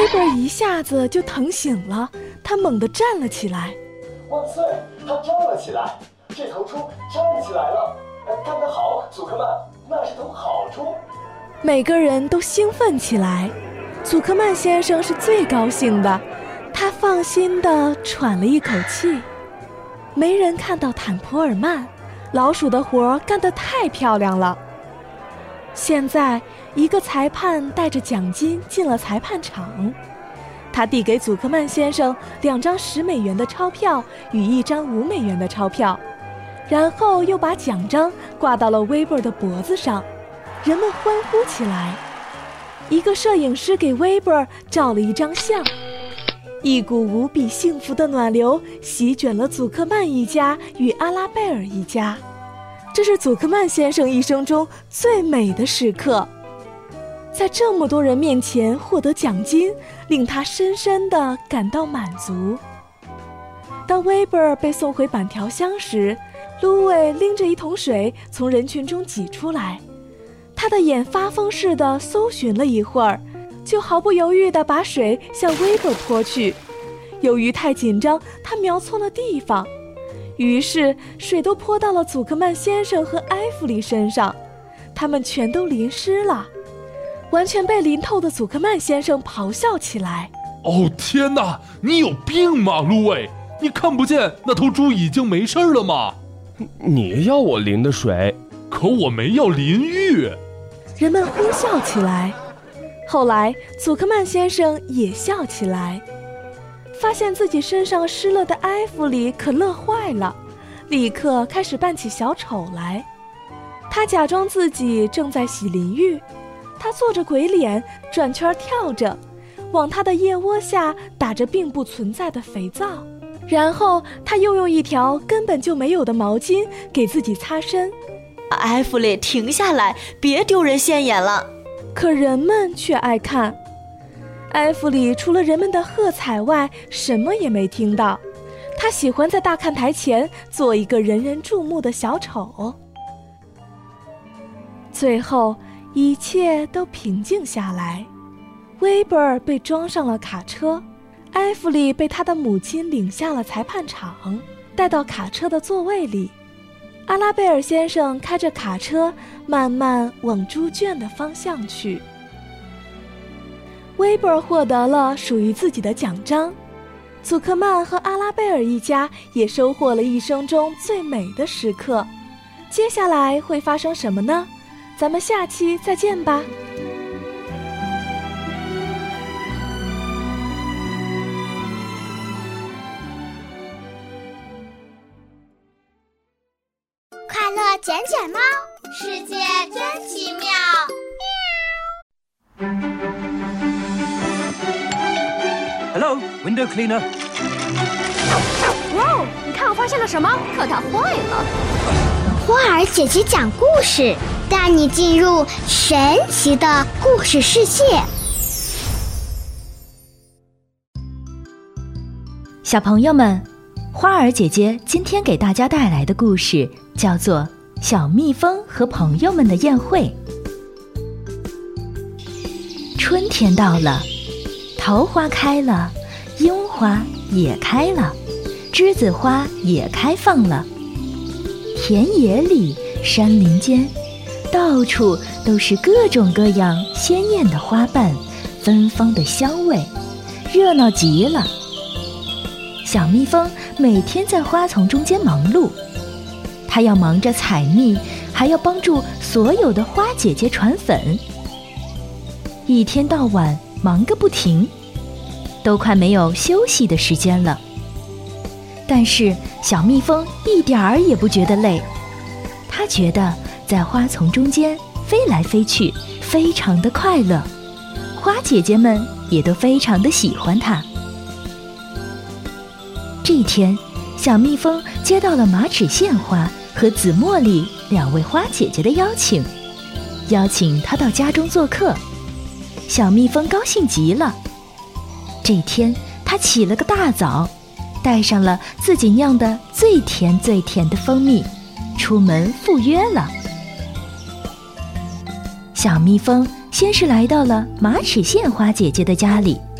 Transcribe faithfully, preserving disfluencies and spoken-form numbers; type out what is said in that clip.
威伯一下子就疼醒了，他猛地站了起来。 万岁！他站了起来，这头猪站起来了。干得好，祖克曼，那是头好猪。 每个人都兴奋起来，祖克曼先生是最高兴的，他放心地喘了一口气。没人看到坦普尔曼，老鼠的活干得太漂亮了。现在一个裁判带着奖金进了裁判场，他递给祖克曼先生两张十美元的钞票与一张五美元的钞票，然后又把奖章挂到了威伯的脖子上，人们欢呼起来。一个摄影师给威伯照了一张相，一股无比幸福的暖流席卷了祖克曼一家与阿拉贝尔一家，这是祖克曼先生一生中最美的时刻。在这么多人面前获得奖金，令他深深地感到满足。当威伯被送回板条箱时，芦苇拎着一桶水从人群中挤出来，他的眼发疯似的搜寻了一会儿，就毫不犹豫地把水向威伯泼去。由于太紧张，他瞄错了地方，于是水都泼到了祖克曼先生和埃弗里身上，他们全都淋湿了。完全被淋透的祖克曼先生咆哮起来： 哦天哪，你有病吗，芦苇？你看不见那头猪已经没事了吗？ 你要我淋的水， 可我没要淋浴。 人们呼笑起来。后来祖克曼先生也笑起来，发现自己身上湿了的埃弗里可乐坏了，立刻开始扮起小丑来。他假装自己正在洗淋浴，他做着鬼脸，转圈跳着，往他的腋窝下打着并不存在的肥皂，然后他又用一条根本就没有的毛巾给自己擦身。 埃弗里，停下来，别丢人现眼了。 可人们却爱看。埃弗里除了人们的喝彩外，什么也没听到。他喜欢在大看台前做一个人人注目的小丑。最后一切都平静下来，威伯被装上了卡车，埃弗里被他的母亲领下了裁判场，带到卡车的座位里。阿拉贝尔先生开着卡车慢慢往猪圈的方向去。威伯获得了属于自己的奖章，祖克曼和阿拉贝尔一家也收获了一生中最美的时刻。接下来会发生什么呢？咱们下期再见吧。 快乐卷卷猫，世界真奇妙。 Hello, window cleaner. 哇哦，你看我发现了什么？可它坏了。 花儿姐姐讲故事，带你进入神奇的故事世界。 小朋友们，花儿姐姐今天给大家带来的故事叫做《小蜜蜂和朋友们的宴会》。春天到了，桃花开了，樱花也开了，栀子花也开放了。田野里，山林间，到处都是各种各样鲜艳的花瓣，芬芳的香味，热闹极了。小蜜蜂每天在花丛中间忙碌，它要忙着采蜜，还要帮助所有的花姐姐传粉，一天到晚忙个不停，都快没有休息的时间了。但是小蜜蜂一点儿也不觉得累，它觉得在花丛中间飞来飞去非常的快乐，花姐姐们也都非常的喜欢它。这一天，小蜜蜂接到了马齿苋花和紫茉莉两位花姐姐的邀请，邀请她到家中做客。小蜜蜂高兴极了。这天，她起了个大早，带上了自己酿的最甜最甜的蜂蜜，出门赴约了。小蜜蜂先是来到了马齿苋花姐姐的家里，